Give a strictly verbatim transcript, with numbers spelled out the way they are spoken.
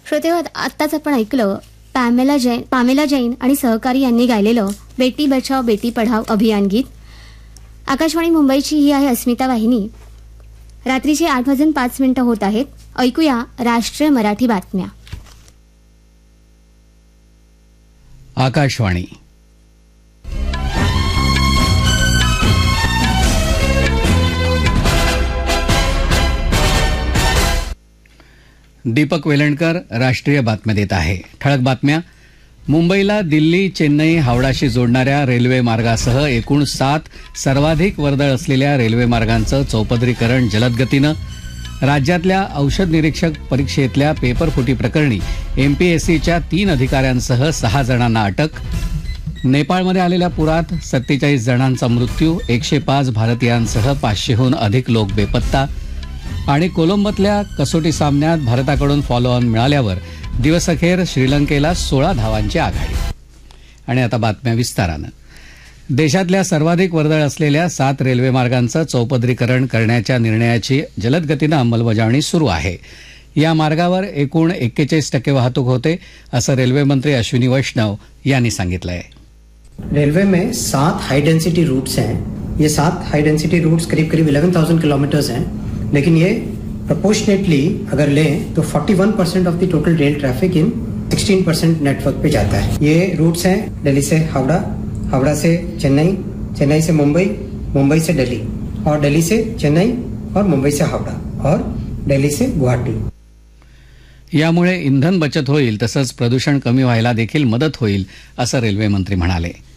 श्रोते हो, आत्ताच आपण ऐकलं पॅमेला जैन पामेला जैन आणि सहकारी यांनी गायलेलं बेटी बचाओ बेटी पढाओ अभियान गीत. आकाशवाणी मुंबईची ही आहे अस्मिता वाहिनी. रात्रीचे आठ वाजून पाच मिनिटं होत आहेत. ऐकूया राष्ट्रीय मराठी बातम्या. आकाशवाणी. दीपक वेलणकर राष्ट्रीय बातम्या देत आहे. ठळक बातम्या. मुंबईला दिल्ली, चेन्नई, हावडाशी जोडणाऱ्या रेल्वे मार्गासह एकूण सात सर्वाधिक वर्दळ असलेल्या रेल्वे मार्गांचं चौपदरीकरण जलद गतीनं. राज्यातल्या औषध निरीक्षक परीक्षेतल्या पेपरफुटी प्रकरणी एमपीएससीच्या तीन अधिकाऱ्यांसह सहा जणांना अटक. नेपाळमध्ये आलेल्या पुरात सत्तेचाळीस जणांचा मृत्यू, एकशे पाच भारतीयांसह पाचशेहून अधिक लोक बेपत्ता. आणि कोलंबोतल्या कसोटी सामन्यात भारताकडून फॉलो ऑन मिळाल्यावर दिवसअखेर श्रीलंकेला सोळा धावांची आघाडी. आणि आता बातम्या विस्तारानं. देशातल्या सर्वाधिक वर्दळ असलेल्या सात रेल्वे मार्गांचं चौपदरीकरण करण्याच्या निर्णयाची जलद गतीनं अंमलबजावणी सुरू आहे. या मार्गावर एकूण एक्केचाळीस टक्के वाहतूक होते, असं रेल्वे मंत्री अश्विनी वैष्णव यांनी सांगितलंय. रेलवे में सात हाई डेंसिटी रूट्स हैं. ये सात हाई डेंसिटी रूट्स करीब करीब इलेवन थाउजेंड किलोमीटर्स हैं, लेकिन ये प्रोपोर्शनेटली अगर लें तो इकतालीस percent of the total rail traffic in सोलह परसेंट नेटवर्क पे जाता है. ये रूट्स हैं दिल्ली से हावड़ा, हावड़ा से चेन्नई, चेन्नई से मुंबई, मुंबई से दिल्ली, और दिल्ली से चेन्नई और मुंबई से हावड़ा, और दिल्ली से गुवाहाटी. यामुळे इंधन बचत होईल, तसंच प्रदूषण कमी व्हायला देखील मदत होईल, असं रेल्वे मंत्री म्हणाले.